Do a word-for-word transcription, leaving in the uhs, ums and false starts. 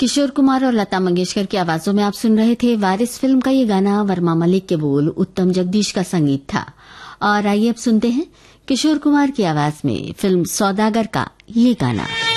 किशोर कुमार और लता मंगेशकर की आवाजों में आप सुन रहे थे वारिस फिल्म का ये गाना। वर्मा मलिक के बोल, उत्तम जगदीश का संगीत था। और आइए अब सुनते हैं किशोर कुमार की आवाज में फिल्म सौदागर का ये गाना।